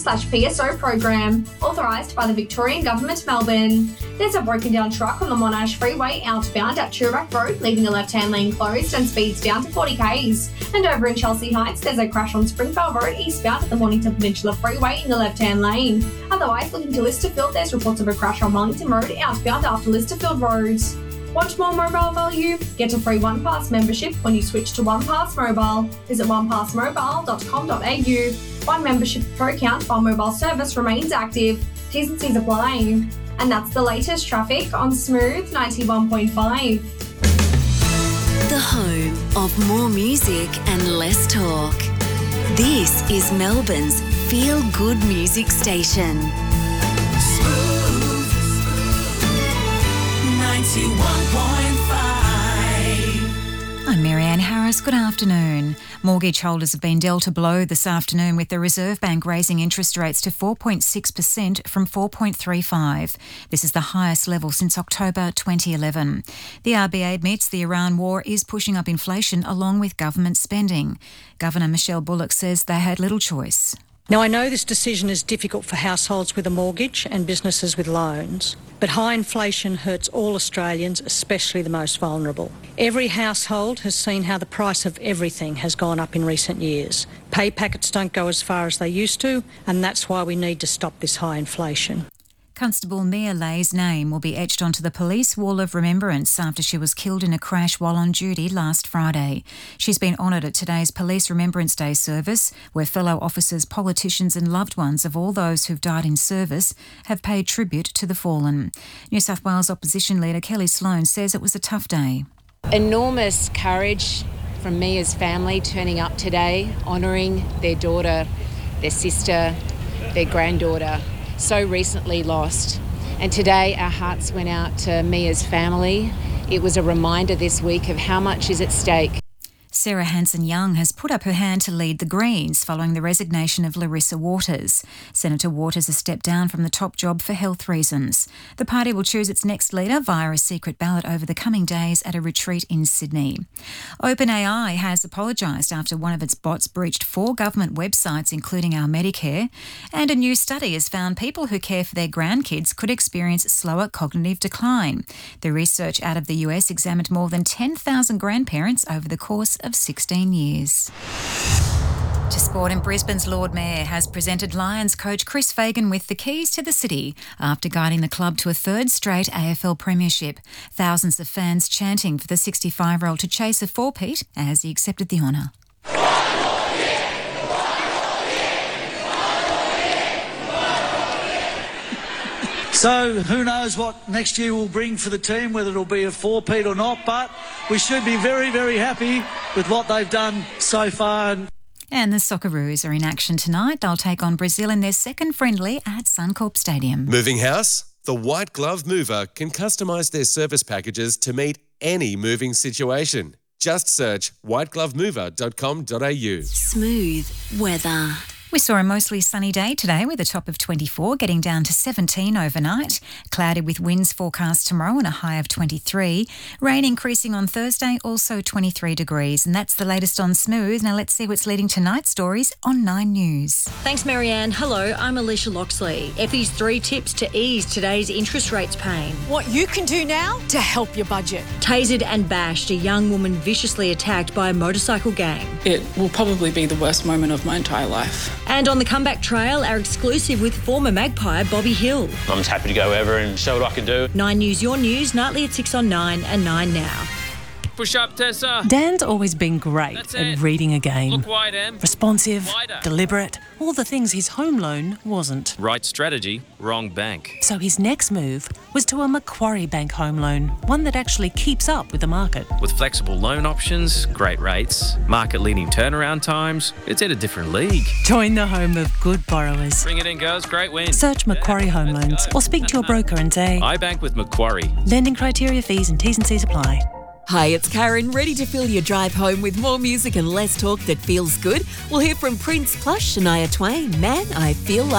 PSO program, authorised by the Victorian Government, Melbourne. There's a broken down truck on the Monash Freeway outbound at Toorak Road, leaving a left-hand lane closed and speeds down to 40 k's. And over in Chelsea Heights, there's a crash on Springvale Road eastbound at the Mornington Peninsula Freeway in the left-hand lane. Otherwise, looking to Listerfield, there's reports of a crash on Wellington Road outbound after Listerfield Road. Want more mobile value? Get a free OnePass membership when you switch to OnePass Mobile. Visit onepassmobile.com.au. One membership per account while mobile service remains active. T's and C's apply. And that's the latest traffic on Smooth 91.5. The home of more music and less talk. This is Melbourne's feel-good music station. Smooth 91.5. I'm Marianne Harris. Good afternoon. Mortgage holders have been dealt a blow this afternoon with the Reserve Bank raising interest rates to 4.6% from 4.35%. This is the highest level since October 2011. The RBA admits the Iran war is pushing up inflation along with government spending. Governor Michelle Bullock says they had little choice. Now, I know this decision is difficult for households with a mortgage and businesses with loans, but high inflation hurts all Australians, especially the most vulnerable. Every household has seen how the price of everything has gone up in recent years. Pay packets don't go as far as they used to, and that's why we need to stop this high inflation. Constable Mia Lay's name will be etched onto the police wall of remembrance after she was killed in a crash while on duty last Friday. She's been honoured at today's Police Remembrance Day service, where fellow officers, politicians and loved ones of all those who've died in service have paid tribute to the fallen. New South Wales opposition leader Kelly Sloan says it was a tough day. Enormous courage from Mia's family turning up today, honouring their daughter, their sister, their granddaughter, so recently lost. And today our hearts went out to Mia's family. It was a reminder this week of how much is at stake. Sarah Hanson-Young has put up her hand to lead the Greens following the resignation of Larissa Waters. Senator Waters has stepped down from the top job for health reasons. The party will choose its next leader via a secret ballot over the coming days at a retreat in Sydney. OpenAI has apologised after one of its bots breached 4 government websites, including Our Medicare, and a new study has found people who care for their grandkids could experience slower cognitive decline. The research out of the US examined more than 10,000 grandparents over the course of 16 years. To sport, and Brisbane's Lord Mayor has presented Lions coach Chris Fagan with the keys to the city after guiding the club to a 3rd straight AFL premiership. Thousands of fans chanting for the 65-year-old to chase a four-peat as he accepted the honour. So who knows what next year will bring for the team, whether it'll be a four-peat or not, but we should be very, very happy with what they've done so far. And the Socceroos are in action tonight. They'll take on Brazil in their second friendly at Suncorp Stadium. Moving house? The White Glove Mover can customise their service packages to meet any moving situation. Just search whiteglovemover.com.au. Smooth weather. We saw a mostly sunny day today with a top of 24, getting down to 17 overnight. Cloudy with winds forecast tomorrow and a high of 23. Rain increasing on Thursday, also 23 degrees. And that's the latest on Smooth. Now let's see what's leading tonight's stories on 9 News. Thanks, Marianne. Hello, I'm Alicia Loxley. Effie's 3 tips to ease today's interest rates pain. What you can do now to help your budget. Tasered and bashed, a young woman viciously attacked by a motorcycle gang. It will probably be the worst moment of my entire life. And on the comeback trail, our exclusive with former Magpie Bobby Hill. I'm just happy to go wherever and show what I can do. 9 News, your news, nightly at 6 on 9 and 9 now. Push up, Tessa. Dan's always been great at reading a game. Look wide, Em. Responsive, Wider. deliberate, all the things his home loan wasn't. Right strategy, wrong bank. So his next move was to a Macquarie Bank home loan, one that actually keeps up with the market. With flexible loan options, great rates, market-leading turnaround times, it's in a different league. Join the home of good borrowers. Bring it in, girls. Great win. Search Macquarie Home Loans or speak to your broker and say, I bank with Macquarie. Lending criteria, fees and T's and C's apply. Hi, it's Karen, ready to fill your drive home with more music and less talk that feels good. We'll hear from Prince plus Shania Twain. Man, I feel like